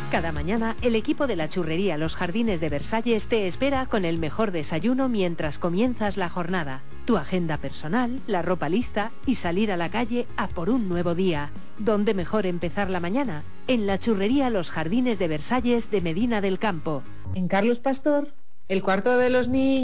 Cada mañana, el equipo de la churrería Los Jardines de Versalles te espera con el mejor desayuno mientras comienzas la jornada. Tu agenda personal, la ropa lista y salir a la calle a por un nuevo día. ¿Dónde mejor empezar la mañana? En la churrería Los Jardines de Versalles de Medina del Campo. En Carlos Pastor, el cuarto de los niños.